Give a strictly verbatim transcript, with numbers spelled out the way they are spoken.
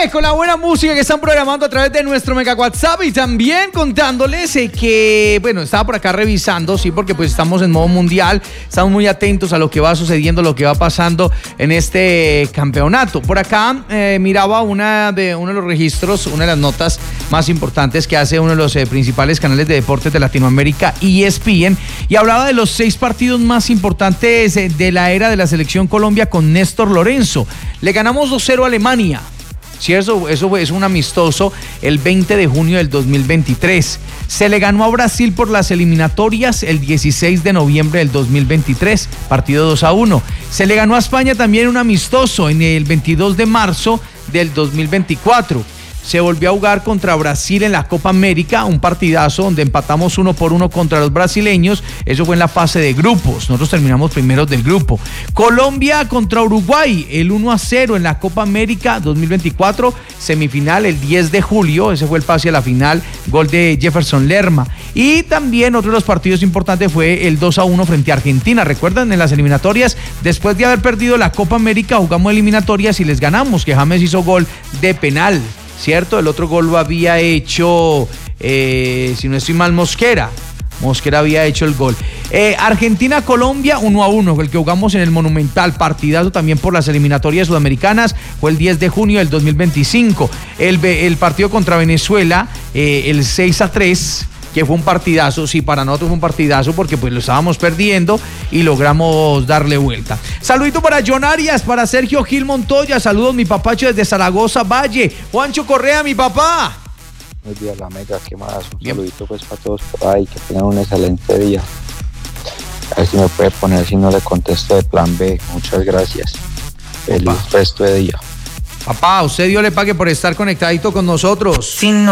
con la buena música que están programando a través de nuestro Mega WhatsApp y también contándoles eh, que, bueno, estaba por acá revisando, sí, porque pues estamos en modo mundial, estamos muy atentos a lo que va sucediendo, lo que va pasando en este campeonato. Por acá eh, miraba una de, uno de los registros, una de las notas más importantes que hace uno de los eh, principales canales de deportes de Latinoamérica, E S P N, y hablaba de los seis partidos más importantes eh, de la era de la selección Colombia con Néstor Lorenzo. Le ganamos dos cero a Alemania. Sí, eso, eso es un amistoso el veinte de junio del dos mil veintitrés. Se le ganó a Brasil por las eliminatorias el dieciséis de noviembre del dos mil veintitrés, partido dos a uno. Se le ganó a España también un amistoso en el veintidós de marzo del dos mil veinticuatro. Se volvió a jugar contra Brasil en la Copa América, un partidazo donde empatamos uno por uno contra los brasileños. Eso fue en la fase de grupos. Nosotros terminamos primeros del grupo. Colombia contra Uruguay, el uno a cero en la Copa América dos mil veinticuatro, semifinal el diez de julio. Ese fue el pase a la final, gol de Jefferson Lerma. Y también otro de los partidos importantes fue el dos a uno frente a Argentina. ¿Recuerdan? En las eliminatorias, después de haber perdido la Copa América, jugamos eliminatorias y les ganamos, que James hizo gol de penal. ¿Cierto? El otro gol lo había hecho, eh, si no estoy mal, Mosquera. Mosquera había hecho el gol. Eh, Argentina-Colombia, uno a uno, el que jugamos en el Monumental. Partidazo también por las eliminatorias sudamericanas. Fue el diez de junio del dos mil veinticinco. El, el partido contra Venezuela, eh, el seis a tres, que fue un partidazo. Sí, para nosotros fue un partidazo porque pues lo estábamos perdiendo y logramos darle vuelta. Saludito para John Arias, para Sergio Gil Montoya. Saludos, mi papacho desde Zaragoza Valle. Juancho Correa, mi papá. Buenos días, la Mega, ¿qué más? Un Bien. Saludito pues para todos por ahí, que tengan un excelente día. A ver si me puede poner si no le contesto de plan B. Muchas gracias. Feliz Papá. resto de día. Papá, usted Dios le pague por estar conectadito con nosotros. Sin